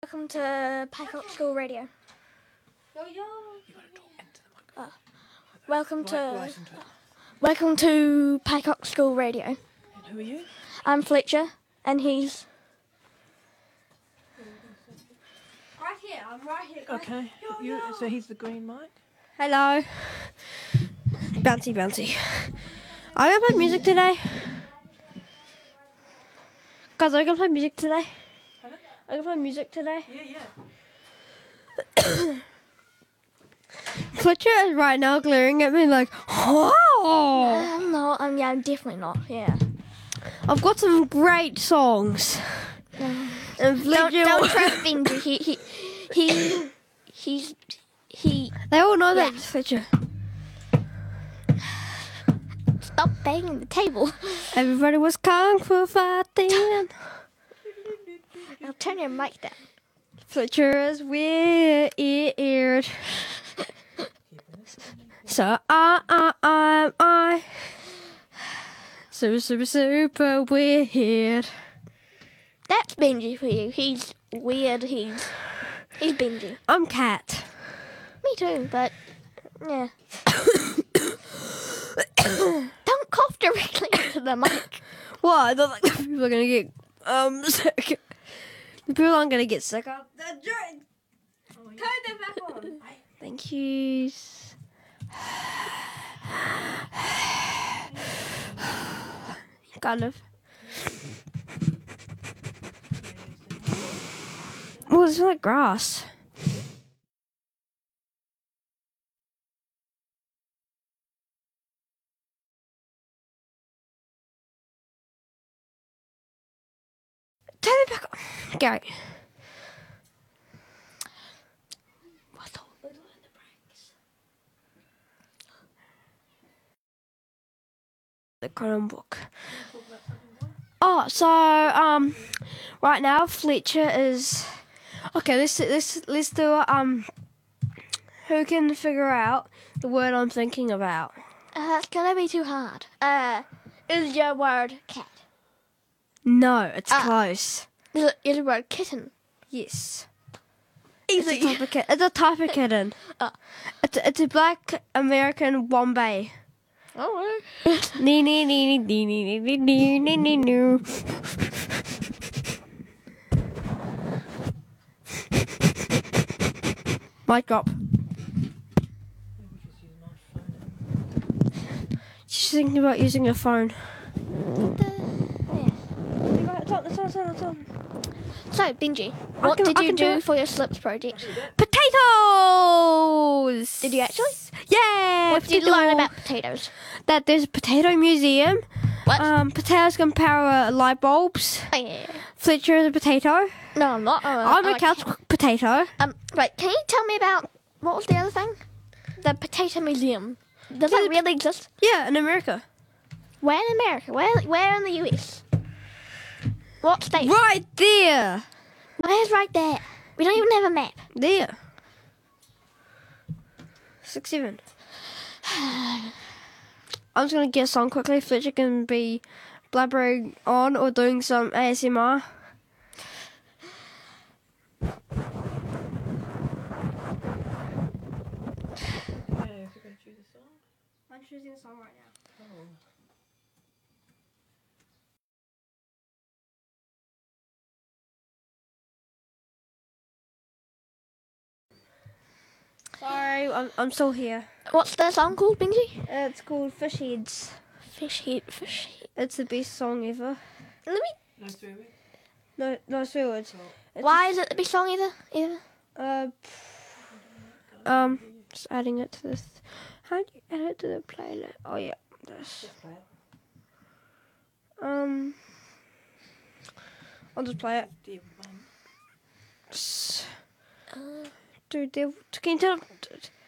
Welcome to Peacock School Radio. Welcome to Peacock School Radio. And who are you? I'm Fletcher, and he's Right here. I'm right here. Okay. So he's the green mic. Hello. Bouncy, bouncy. I'm gonna play music today. Guys, I'm gonna play music today. Pardon? I'm gonna play music today. Yeah. Fletcher is right now glaring at me like, oh! I'm definitely not. Yeah. I've got some great songs. And Fletcher, Don't trust Benji. He. they all know that, Yeah. Fletcher. Stop banging the table. Everybody was kung fu fighting. Now turn your mic down. Fletcher is weird. So I super weird. That's Benji for you. He's weird. He's Benji. I'm Cat. Me too, but yeah. Don't cough directly into the mic. What? I don't think people are gonna get sick. The people aren't gonna get sick. Turn them back on. Thank you. Kind of. Well, it's like grass. Turn it back on. Gary. The Chromebook. Oh, so right now Fletcher is okay. Let's do it. Who can figure out the word I'm thinking about? That's gonna be too hard. Is your word cat? No, it's close. Is your word kitten? Yes. Easy. It's a type of kitten. It's a black American Bombay. Oh. Nee nee nee nee nee nee nee nee nee nee. Mic drop. She's thinking about using her phone. So, Benji, what did you do for your slips project? Potatoes! Did you actually? Yeah! What did you learn about potatoes? That there's a potato museum. What? Potatoes can power light bulbs. Oh, yeah. Fletcher is a potato. No, I'm not. I'm a couch potato. Right, can you tell me about, what was the other thing? The Potato Museum. Does that really exist? Yeah, in America. Where in America? Where in the US? What state? Right there. Where's right there? We don't even have a map. There. 6-7. I'm just gonna get a song quickly. Fletcher can be blabbering on or doing some ASMR. I'm choosing a song right now. Sorry, I'm still here. What's the song called, Benji? It's called Fish Heads. Fish head. It's the best song ever. Let me. No swear words? No swear words. Why is it the best song either? Just adding it to this. How do you add it to the playlist? Oh yeah, this. I'll just play it. Dude, can you tell?